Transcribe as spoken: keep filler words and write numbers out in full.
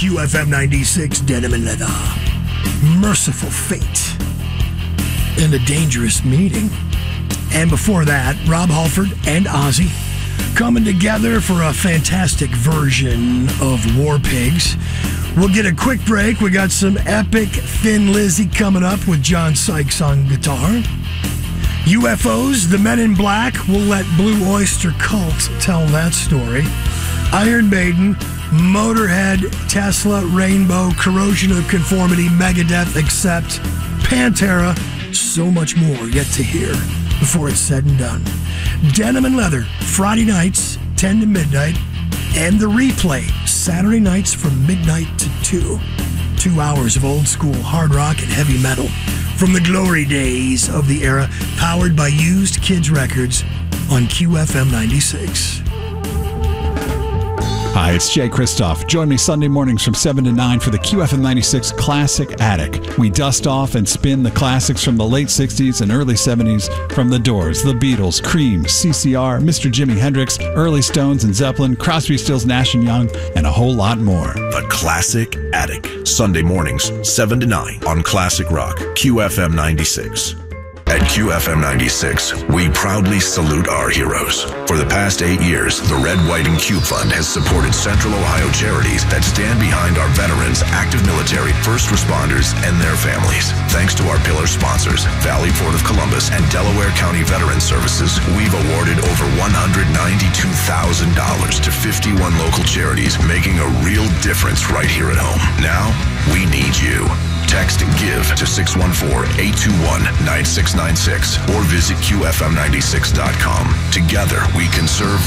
Q F M ninety-six, Denim and Leather. Merciful Fate. And A Dangerous Meeting. And before that, Rob Halford and Ozzy coming together for a fantastic version of War Pigs. We'll get a quick break. We got some epic Thin Lizzy coming up with John Sykes on guitar. U F Os, the Men in Black. We'll let Blue Oyster Cult tell that story. Iron Maiden, Motorhead, Tesla, Rainbow, Corrosion of Conformity, Megadeth, Accept, Pantera. So much more yet to hear before it's said and done. Denim and Leather, Friday nights, ten to midnight. And the replay, Saturday nights from midnight to two. Two hours of old school hard rock and heavy metal from the glory days of the era, powered by Used Kids Records on Q F M ninety-six. Hi, it's Jay Kristoff. Join me Sunday mornings from seven to nine for the Q F M ninety-six Classic Attic. We dust off and spin the classics from the late sixties and early seventies from The Doors, The Beatles, Cream, C C R, Mister Jimi Hendrix, early Stones and Zeppelin, Crosby, Stills, Nash and Young, and a whole lot more. The Classic Attic. Sunday mornings, seven to nine on Classic Rock, Q F M ninety-six. At Q F M ninety-six, we proudly salute our heroes. For the past eight years, the Red, White, and Cube Fund has supported Central Ohio charities that stand behind our veterans, active military, first responders, and their families. Thanks to our pillar sponsors, Valley Port of Columbus and Delaware County Veteran Services, we've awarded over one hundred ninety-two thousand dollars to fifty-one local charities, making a real difference right here at home. Now, we need you. Text GIVE to six one four, eight two one, nine six nine six or visit Q F M ninety-six dot com. Together, we can serve